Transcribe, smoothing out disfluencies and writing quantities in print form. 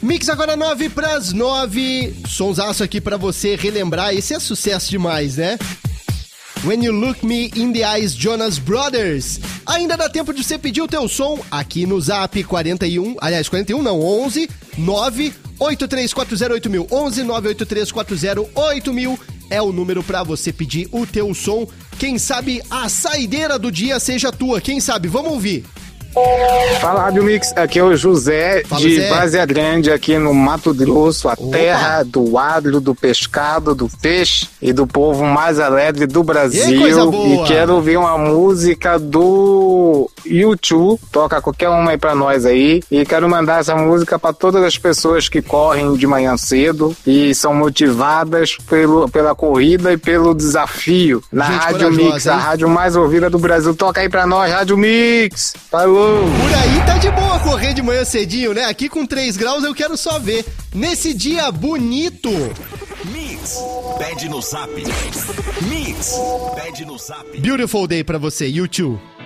Mix agora 8:09. Sonsaço aqui pra você relembrar. Esse é sucesso demais, né? When You Look Me in the Eyes, Jonas Brothers. Ainda dá tempo de você pedir o teu som aqui no Zap 41 não, 11 983408000. 11 983408000 é o número pra você pedir o teu som. Quem sabe a saideira do dia seja tua. Quem sabe? Vamos ouvir. Fala, Rádio Mix, aqui é o José de Várzea Grande, aqui no Mato Grosso, a terra do agro, do pescado, do peixe e do povo mais alegre do Brasil. E quero ouvir uma música do U2, toca qualquer uma aí pra nós aí. E quero mandar essa música pra todas as pessoas que correm de manhã cedo e são motivadas pela corrida e pelo desafio. Na Rádio Mix, a rádio mais ouvida do Brasil. Toca aí pra nós, Rádio Mix. Falou! Por aí tá de boa correr de manhã cedinho, né? Aqui com 3 graus eu quero só ver. Nesse dia bonito. Mix, pede no Zap. Mix, pede no Zap. Beautiful day pra você, U2.